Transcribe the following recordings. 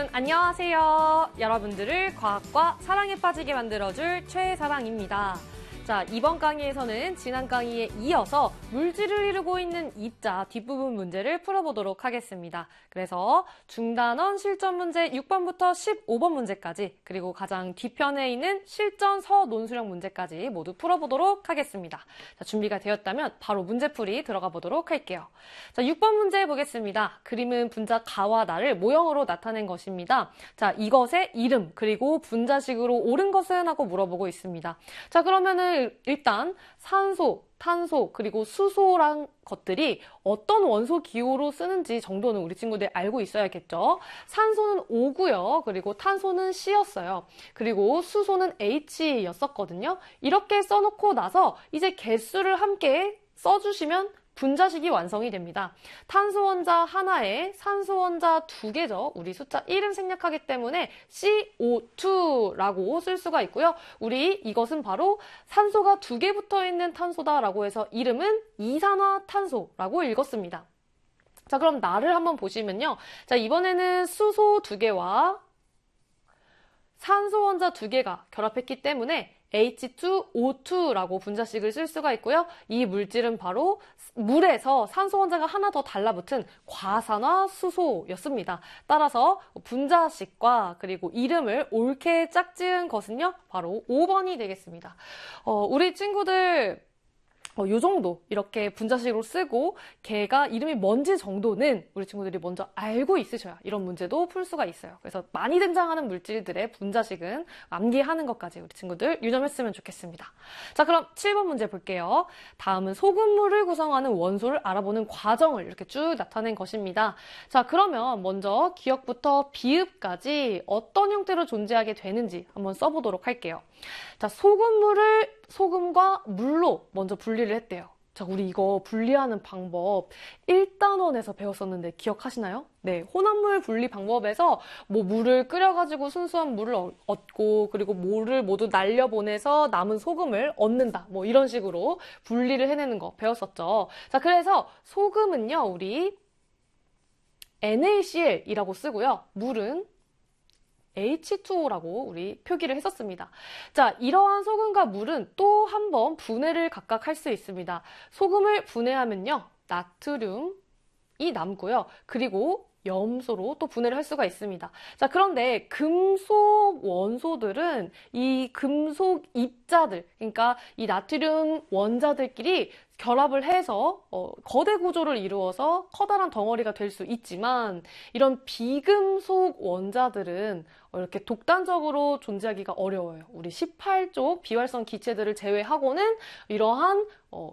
안녕하세요. 여러분들을 과학과 사랑에 빠지게 만들어줄 최사랑입니다. 자, 이번 강의에서는 지난 강의에 이어서 물질을 이루고 있는 입자 뒷부분 문제를 풀어보도록 하겠습니다. 그래서 중단원 실전 문제 6번부터 15번 문제까지, 그리고 가장 뒤편에 있는 실전 서논술형 문제까지 모두 풀어보도록 하겠습니다. 자, 준비가 되었다면 바로 문제풀이 들어가 보도록 할게요. 자, 6번 문제 보겠습니다. 그림은 분자 가와 나를 모형으로 나타낸 것입니다. 자, 이것의 이름, 그리고 분자식으로 옳은 것은? 하고 물어보고 있습니다. 자, 그러면은 일단 산소, 탄소, 그리고 수소란 것들이 어떤 원소 기호로 쓰는지 정도는 우리 친구들 알고 있어야겠죠. 산소는 O고요. 그리고 탄소는 C였어요. 그리고 수소는 H였었거든요. 이렇게 써놓고 나서 이제 개수를 함께 써주시면 분자식이 완성이 됩니다. 탄소 원자 하나에 산소 원자 두 개죠. 우리 숫자 1은 생략하기 때문에 CO2라고 쓸 수가 있고요. 우리 이것은 바로 산소가 두 개 붙어 있는 탄소다라고 해서 이름은 이산화탄소라고 읽었습니다. 자, 그럼 나를 한번 보시면요. 자, 이번에는 수소 두 개와 산소 원자 두 개가 결합했기 때문에 H2O2라고 분자식을 쓸 수가 있고요. 이 물질은 바로 물에서 산소 원자가 하나 더 달라붙은 과산화수소였습니다. 따라서 분자식과 그리고 이름을 옳게 짝지은 것은요, 바로 5번이 되겠습니다. 우리 친구들 요 정도 이렇게 분자식으로 쓰고 걔가 이름이 뭔지 정도는 우리 친구들이 먼저 알고 있으셔야 이런 문제도 풀 수가 있어요. 그래서 많이 등장하는 물질들의 분자식은 암기하는 것까지 우리 친구들 유념했으면 좋겠습니다. 자, 그럼 7번 문제 볼게요. 다음은 소금물을 구성하는 원소를 알아보는 과정을 이렇게 쭉 나타낸 것입니다. 자, 그러면 먼저 기억부터 비읍까지 어떤 형태로 존재하게 되는지 한번 써보도록 할게요. 자, 소금과 물로 먼저 분리를 했대요. 자, 우리 이거 분리하는 방법 1단원에서 배웠었는데 기억하시나요? 네, 혼합물 분리 방법에서 물을 끓여가지고 순수한 물을 얻고, 그리고 물을 모두 날려보내서 남은 소금을 얻는다. 이런 식으로 분리를 해내는 거 배웠었죠. 자, 그래서 소금은요, 우리 NaCl이라고 쓰고요. 물은 H2O라고 우리 표기를 했었습니다. 자, 이러한 소금과 물은 또 한 번 분해를 각각 할 수 있습니다. 소금을 분해하면요, 나트륨이 남고요. 그리고 염소로 또 분해를 할 수가 있습니다. 자, 그런데 금속 원소들은 이 금속 입자들, 그러니까 이 나트륨 원자들끼리 결합을 해서 거대 구조를 이루어서 커다란 덩어리가 될 수 있지만, 이런 비금속 원자들은 이렇게 독단적으로 존재하기가 어려워요. 우리 18쪽 비활성 기체들을 제외하고는 이러한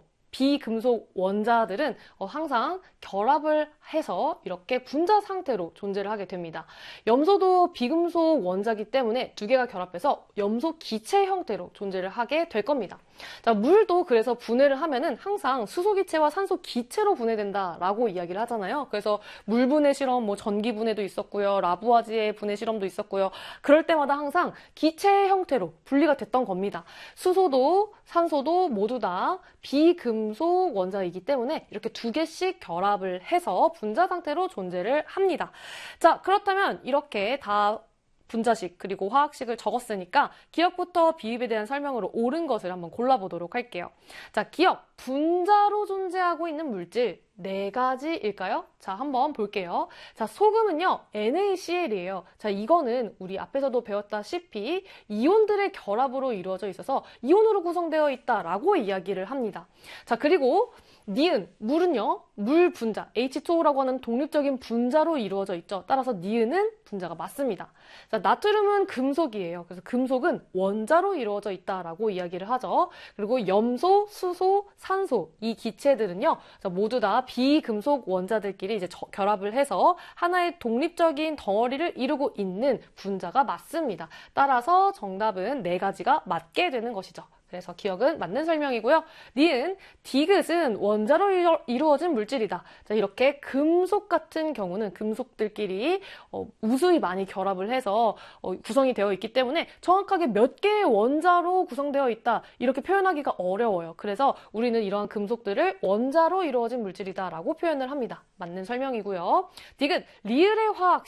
비금속 원자들은 항상 결합을 해서 이렇게 분자 상태로 존재를 하게 됩니다. 염소도 비금속 원자이기 때문에 두 개가 결합해서 염소 기체 형태로 존재를 하게 될 겁니다. 자, 물도 그래서 분해를 하면은 항상 수소 기체와 산소 기체로 분해된다라고 이야기를 하잖아요. 그래서 물 분해 실험, 전기 분해도 있었고요. 라부아지에 분해 실험도 있었고요. 그럴 때마다 항상 기체 형태로 분리가 됐던 겁니다. 수소도 산소도 모두 다 비금속 원자이기 때문에 이렇게 두 개씩 결합을 해서 분자 상태로 존재를 합니다. 자, 그렇다면 이렇게 다 분자식 그리고 화학식을 적었으니까 기억부터 비읍에 대한 설명으로 옳은 것을 한번 골라보도록 할게요. 자, 기억, 분자로 존재하고 있는 물질 4가지일까요? 자, 한번 볼게요. 자, 소금은요, NaCl이에요. 자, 이거는 우리 앞에서도 배웠다시피 이온들의 결합으로 이루어져 있어서 이온으로 구성되어 있다라고 이야기를 합니다. 자, 그리고 니은, 물은요, 물 분자, H2O라고 하는 독립적인 분자로 이루어져 있죠. 따라서 니은은 분자가 맞습니다. 자, 나트륨은 금속이에요. 그래서 금속은 원자로 이루어져 있다라고 이야기를 하죠. 그리고 염소, 수소, 산소, 이 기체들은요, 모두 다 비금속 원자들끼리 이제 결합을 해서 하나의 독립적인 덩어리를 이루고 있는 분자가 맞습니다. 따라서 정답은 4가지가 맞게 되는 것이죠. 그래서 기억은 맞는 설명이고요. 니은, 디귿은 원자로 이루어진 물질이다. 자, 이렇게 금속 같은 경우는 금속들끼리 우수히 많이 결합을 해서 구성이 되어 있기 때문에 정확하게 몇 개의 원자로 구성되어 있다, 이렇게 표현하기가 어려워요. 그래서 우리는 이러한 금속들을 원자로 이루어진 물질이다 라고 표현을 합니다. 맞는 설명이고요. 디귿, 리을의 화학식,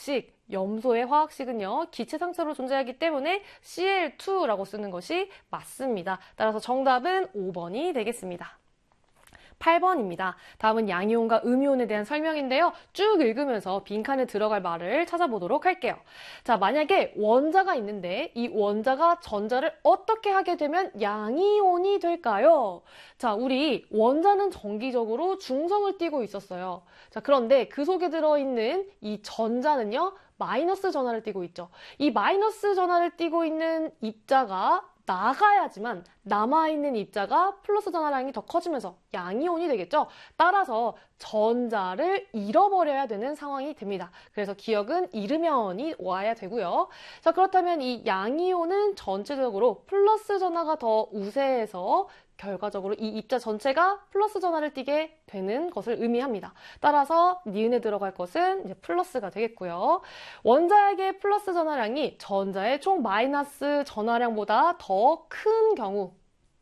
염소의 화학식은요, 기체 상태로 존재하기 때문에 Cl2라고 쓰는 것이 맞습니다. 따라서 정답은 5번이 되겠습니다. 8번입니다. 다음은 양이온과 음이온에 대한 설명인데요. 쭉 읽으면서 빈칸에 들어갈 말을 찾아보도록 할게요. 자, 만약에 원자가 있는데 이 원자가 전자를 어떻게 하게 되면 양이온이 될까요? 자, 우리 원자는 정기적으로 중성을 띠고 있었어요. 자, 그런데 그 속에 들어있는 이 전자는요, 마이너스 전하를 띠고 있죠. 이 마이너스 전하를 띠고 있는 입자가 나가야지만 남아있는 입자가 플러스 전하량이 더 커지면서 양이온이 되겠죠. 따라서 전자를 잃어버려야 되는 상황이 됩니다. 그래서 기억은 잃으면이 와야 되고요. 자, 그렇다면 이 양이온은 전체적으로 플러스 전하가 더 우세해서 결과적으로 이 입자 전체가 플러스 전하를 띠게 되는 것을 의미합니다. 따라서 니은에 들어갈 것은 이제 플러스가 되겠고요. 원자에게 플러스 전하량이 전자의 총 마이너스 전하량보다 더 큰 경우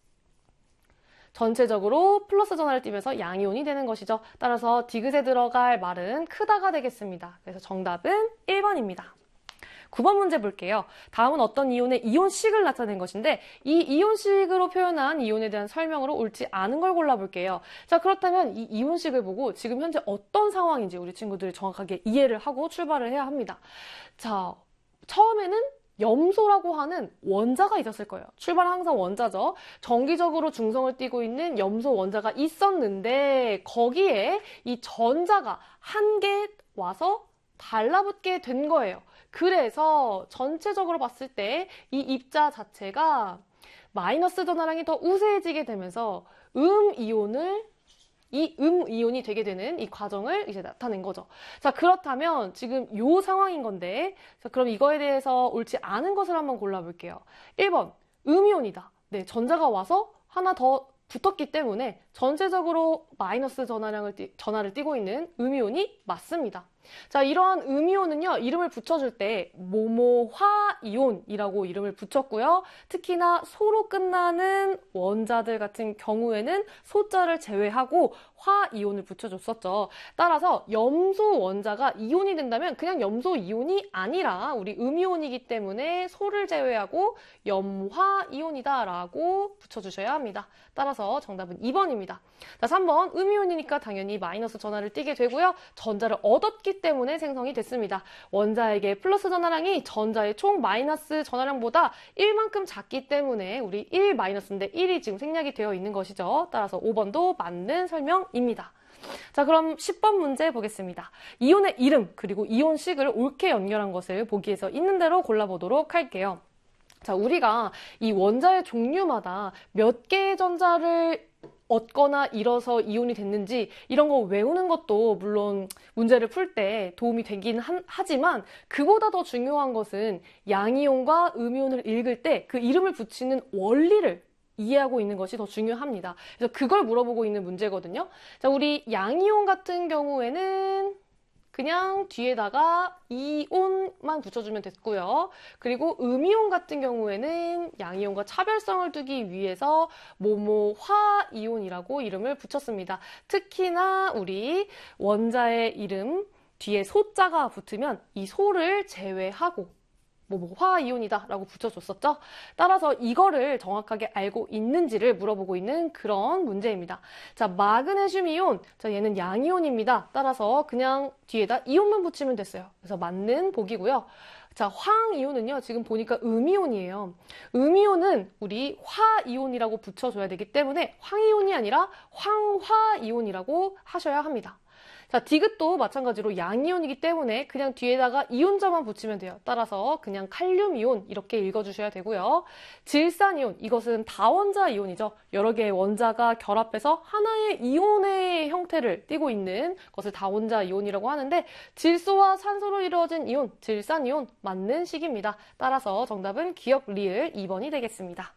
전체적으로 플러스 전하를 띠면서 양이온이 되는 것이죠. 따라서 디귿에 들어갈 말은 크다가 되겠습니다. 그래서 정답은 1번입니다. 9번 문제 볼게요. 다음은 어떤 이온의 이온식을 나타낸 것인데 이 이온식으로 표현한 이온에 대한 설명으로 옳지 않은 걸 골라볼게요. 자, 그렇다면 이 이온식을 보고 지금 현재 어떤 상황인지 우리 친구들이 정확하게 이해를 하고 출발을 해야 합니다. 자, 처음에는 염소라고 하는 원자가 있었을 거예요. 출발은 항상 원자죠. 정기적으로 중성을 띠고 있는 염소 원자가 있었는데 거기에 이 전자가 한 개 와서 달라붙게 된 거예요. 그래서 전체적으로 봤을 때 이 입자 자체가 마이너스 전하량이 더 우세해지게 되면서 음이온이 되게 되는 이 과정을 이제 나타낸 거죠. 자, 그렇다면 지금 요 상황인 건데, 자, 그럼 이거에 대해서 옳지 않은 것을 한번 골라볼게요. 1번, 음이온이다. 네, 전자가 와서 하나 더 붙었기 때문에 전체적으로 마이너스 전하를 띠고 있는 음이온이 맞습니다. 자, 이러한 음이온은요, 이름을 붙여줄 때 모모화이온이라고 이름을 붙였고요. 특히나 소로 끝나는 원자들 같은 경우에는 소자를 제외하고 화이온을 붙여줬었죠. 따라서 염소 원자가 이온이 된다면 그냥 염소 이온이 아니라 우리 음이온이기 때문에 소를 제외하고 염화이온이다라고 붙여주셔야 합니다. 따라서 정답은 2번입니다. 자, 3번 음이온이니까 당연히 마이너스 전하를 띠게 되고요. 전자를 얻었기 때문에 생성이 됐습니다. 원자에게 플러스 전하량이 전자의 총 마이너스 전하량보다 1만큼 작기 때문에 우리 1 마이너스인데 1이 지금 생략이 되어 있는 것이죠. 따라서 5번도 맞는 설명입니다. 자, 그럼 10번 문제 보겠습니다. 이온의 이름 그리고 이온식을 옳게 연결한 것을 보기에서 있는 대로 골라보도록 할게요. 자, 우리가 이 원자의 종류마다 몇 개의 전자를 얻거나 잃어서 이온이 됐는지 이런 거 외우는 것도 물론 문제를 풀 때 도움이 되긴 하지만 그보다 더 중요한 것은 양이온과 음이온을 읽을 때 그 이름을 붙이는 원리를 이해하고 있는 것이 더 중요합니다. 그래서 그걸 물어보고 있는 문제거든요. 자, 우리 양이온 같은 경우에는 그냥 뒤에다가 이온만 붙여주면 됐고요. 그리고 음이온 같은 경우에는 양이온과 차별성을 두기 위해서 모모화이온이라고 이름을 붙였습니다. 특히나 우리 원자의 이름 뒤에 소자가 붙으면 이 소를 제외하고 화이온이다 라고 붙여줬었죠. 따라서 이거를 정확하게 알고 있는지를 물어보고 있는 그런 문제입니다. 자, 마그네슘 이온. 자, 얘는 양이온입니다. 따라서 그냥 뒤에다 이온만 붙이면 됐어요. 그래서 맞는 복이고요. 자, 황이온은요, 지금 보니까 음이온이에요. 음이온은 우리 화이온이라고 붙여줘야 되기 때문에 황이온이 아니라 황화이온이라고 하셔야 합니다. 자, 디귿도 마찬가지로 양이온이기 때문에 그냥 뒤에다가 이온자만 붙이면 돼요. 따라서 그냥 칼륨이온 이렇게 읽어주셔야 되고요. 질산이온, 이것은 다원자 이온이죠. 여러 개의 원자가 결합해서 하나의 이온의 형태를 띠고 있는 것을 다원자 이온이라고 하는데 질소와 산소로 이루어진 이온, 질산이온 맞는 식입니다. 따라서 정답은 기억 리을 2번이 되겠습니다.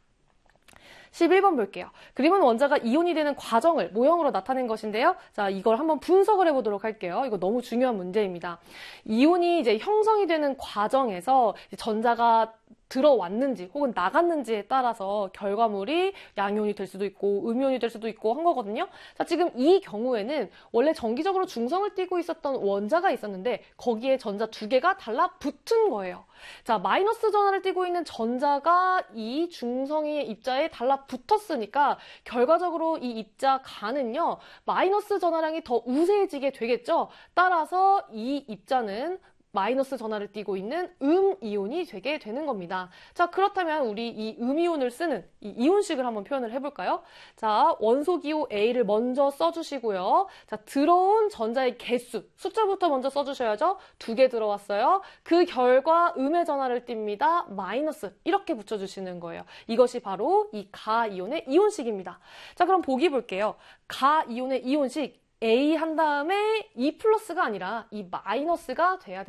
11번 볼게요. 그림은 원자가 이온이 되는 과정을 모형으로 나타낸 것인데요. 자, 이걸 한번 분석을 해보도록 할게요. 이거 너무 중요한 문제입니다. 이온이 이제 형성이 되는 과정에서 전자가 들어왔는지 혹은 나갔는지에 따라서 결과물이 양이온이 될 수도 있고 음이온이 될 수도 있고 한 거거든요. 자, 지금 이 경우에는 원래 정기적으로 중성을 띠고 있었던 원자가 있었는데 거기에 전자 두 개가 달라붙은 거예요. 자, 마이너스 전하를 띠고 있는 전자가 이 중성의 입자에 달라붙었으니까 결과적으로 이 입자 간은요, 마이너스 전하량이 더 우세해지게 되겠죠. 따라서 이 입자는 마이너스 전하를 띠고 있는 음이온이 되게 되는 겁니다. 자, 그렇다면 우리 이 음이온을 쓰는 이 이온식을 한번 표현을 해볼까요? 자, 원소기호 A를 먼저 써주시고요. 자, 들어온 전자의 개수, 숫자부터 먼저 써주셔야죠. 2개 들어왔어요. 그 결과 음의 전하를 띱니다. 마이너스, 이렇게 붙여주시는 거예요. 이것이 바로 이 가이온의 이온식입니다. 자, 그럼 보기 볼게요. 가이온의 이온식 A 한 다음에 E 플러스가 아니라 이 마이너스가 돼야 됩니다.